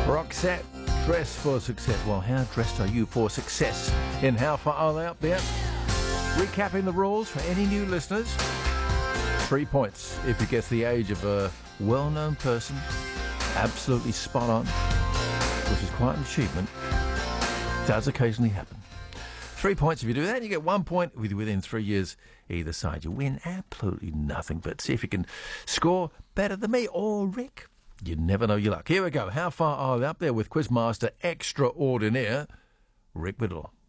Roxette, dress for success. Well, how dressed are you for success? In How Far Are They Up There? Recapping the rules for any new listeners. 3 points if you guess the age of a well-known person. Absolutely spot on, which is quite an achievement. Does occasionally happen. 3 points if you do that. You get 1 point within 3 years either side. You win absolutely nothing. But see if you can score better than me or Rick. You never know your luck. Here we go. How far are they up there with Quizmaster Extraordinaire Rick Biddle?